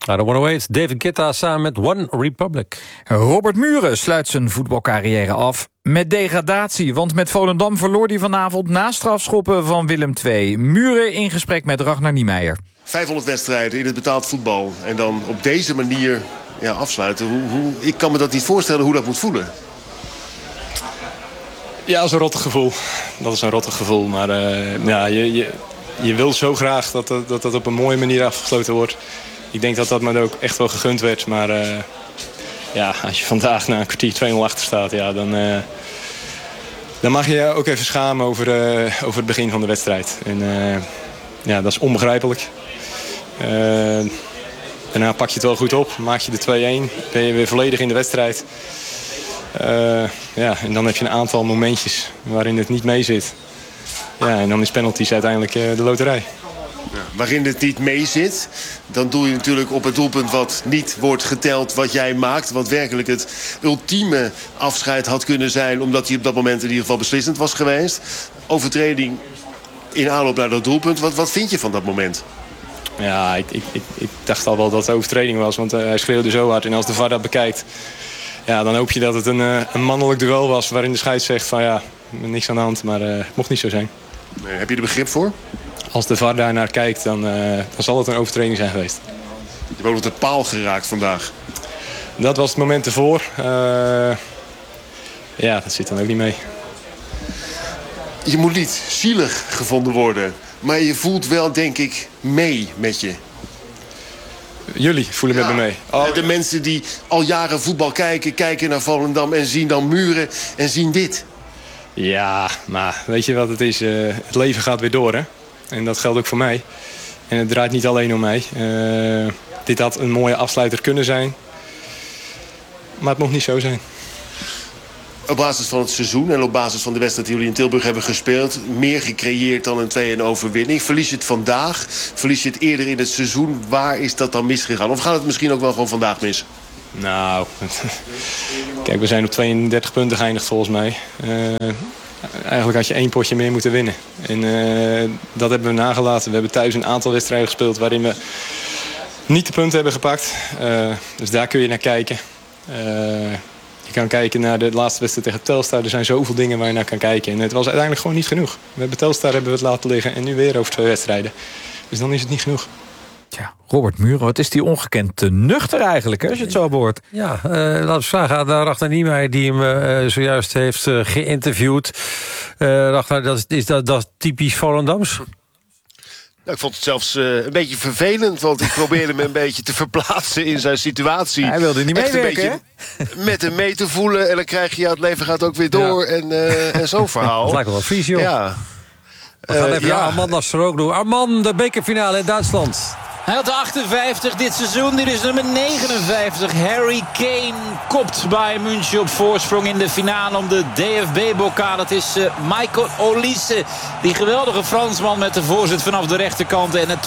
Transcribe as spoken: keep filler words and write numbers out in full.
I don't wanna wait. David Guetta samen met One Republic. Robert Muren sluit zijn voetbalcarrière af met degradatie. Want met Volendam verloor hij vanavond na strafschoppen van Willem twee. Muren in gesprek met Ragnar Niemeyer. vijfhonderd wedstrijden in het betaald voetbal. En dan op deze manier ja, afsluiten. Hoe, hoe, ik kan me dat niet voorstellen hoe dat moet voelen. Ja, dat is een rottig gevoel. Dat is een rottig gevoel. Maar uh, ja, je, je, je wil zo graag dat dat, dat dat op een mooie manier afgesloten wordt. Ik denk dat dat me ook echt wel gegund werd. Maar uh, ja, als je vandaag na een kwartier twee nul achter staat... Ja, dan, uh, dan mag je je ook even schamen over, uh, over het begin van de wedstrijd. En uh, ja, dat is onbegrijpelijk. Uh, daarna pak je het wel goed op. Maak je de twee-een. Ben je weer volledig in de wedstrijd. Uh, ja, en dan heb je een aantal momentjes waarin het niet mee zit. Ja, en dan is penalties uiteindelijk uh, de loterij. Ja, waarin het niet mee zit, dan doe je natuurlijk op het doelpunt wat niet wordt geteld wat jij maakt. Wat werkelijk het ultieme afscheid had kunnen zijn, omdat hij op dat moment in ieder geval beslissend was geweest. Overtreding in aanloop naar dat doelpunt. Wat, wat vind je van dat moment? Ja, ik, ik, ik, ik dacht al wel dat het overtreding was, want uh, hij schreeuwde zo hard. En als de V A R dat bekijkt, ja, dan hoop je dat het een, uh, een mannelijk duel was waarin de scheids zegt van ja, niks aan de hand, maar uh, het mocht niet zo zijn. Nee, heb je er begrip voor? Als de V A R daar naar kijkt, dan, uh, dan zal het een overtreding zijn geweest. Je hebt ook nog de paal geraakt vandaag. Dat was het moment ervoor. Uh, ja, dat zit dan ook niet mee. Je moet niet zielig gevonden worden, maar je voelt wel, denk ik, mee met je. Jullie voelen ja, met me mee. Oh. De mensen die al jaren voetbal kijken, kijken naar Volendam en zien dan Muren en zien dit. Ja, maar weet je wat het is? Uh, het leven gaat weer door, hè? En dat geldt ook voor mij. En het draait niet alleen om mij. Uh, dit had een mooie afsluiter kunnen zijn. Maar het mocht niet zo zijn. Op basis van het seizoen en op basis van de wedstrijd die jullie in Tilburg hebben gespeeld, meer gecreëerd dan een twee-een overwinning. Verlies je het vandaag? Verlies je het eerder in het seizoen? Waar is dat dan misgegaan? Of gaat het misschien ook wel gewoon vandaag mis? Nou, kijk, we zijn op tweeëndertig punten geëindigd volgens mij. Uh, eigenlijk had je één potje meer moeten winnen. En uh, dat hebben we nagelaten. We hebben thuis een aantal wedstrijden gespeeld waarin we niet de punten hebben gepakt. Uh, dus daar kun je naar kijken. Uh, je kan kijken naar de laatste wedstrijd tegen Telstar. Er zijn zoveel dingen waar je naar kan kijken. En het was uiteindelijk gewoon niet genoeg. We hebben Telstar hebben we het laten liggen en nu weer over twee wedstrijden. Dus dan is het niet genoeg. Ja, Robert Muren, wat is die ongekend te nuchter eigenlijk, hè, als je het zo hoort. Ja, uh, laten we vragen aan Ragnar Niemeyer, die hem uh, zojuist heeft uh, geïnterviewd. Uh, Ragnar, dat is dat, dat typisch Volendams? Nou, ik vond het zelfs uh, een beetje vervelend, want ik probeerde me een beetje te verplaatsen in zijn situatie. Hij wilde niet Echt meewerken, een beetje met hem mee te voelen. En dan krijg je, ja, het leven gaat ook weer door. Ja. En, uh, en zo'n verhaal. Dat lijkt wel vies, joh. Ja. We gaan uh, even ja. naar Armand Nasser doen. Armand, de bekerfinale in Duitsland. Hij had de achtenvijftig dit seizoen. Dit is nummer negenenvijftig. Harry Kane kopt Bayern München op voorsprong in de finale om de D F B-bokaal. Het is uh, Michael Olise, die geweldige Fransman met de voorzet vanaf de rechterkant. En